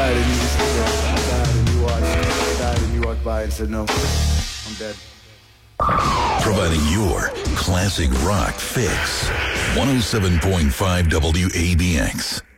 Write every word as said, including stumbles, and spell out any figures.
died and you just, yeah, I died and you walked, I died and you walked by and said, no, I'm dead. Providing your classic rock fix. one oh seven point five W A B X.